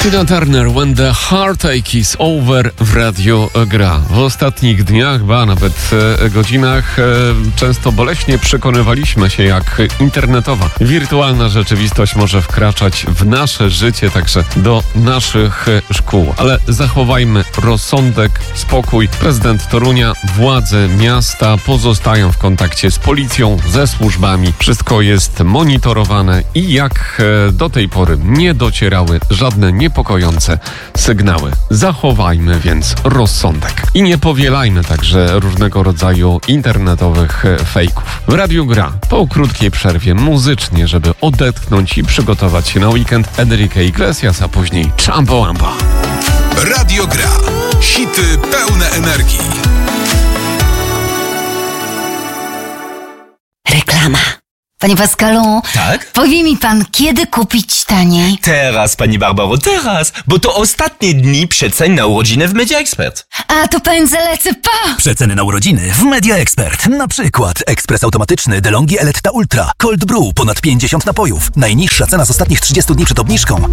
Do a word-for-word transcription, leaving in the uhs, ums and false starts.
Tina Turner, When the Heartache is Over w Radio Gra. W ostatnich dniach, ba nawet e, godzinach e, często boleśnie przekonywaliśmy się, jak internetowa, wirtualna rzeczywistość może wkraczać w nasze życie, także do naszych e, szkół. Ale zachowajmy rozsądek, spokój. Prezydent Torunia, władze miasta pozostają w kontakcie z policją, ze służbami. Wszystko jest monitorowane i jak e, do tej pory nie docierały żadne niepokojące sygnały. Zachowajmy więc rozsądek. I nie powielajmy także różnego rodzaju internetowych e, fejków. W Radiu Gra po krótkiej przerwie muzycznie, żeby odetchnąć i przygotować się na weekend, Enrique Iglesias, a później Chambo Wamba. Radio Gra. Hity pełne energii. Reklama. Panie Pascalu, tak? Powie mi pan, kiedy kupić taniej? Teraz, pani Barbaro, teraz, bo to ostatnie dni przecen na urodziny w Media Expert. A, to pędzę, lecę, pa! Przeceny na urodziny w Media Expert. Na przykład ekspres automatyczny DeLonghi Eletta Ultra, Cold Brew, ponad pięćdziesiąt napojów. Najniższa cena z ostatnich trzydziestu dni przed obniżką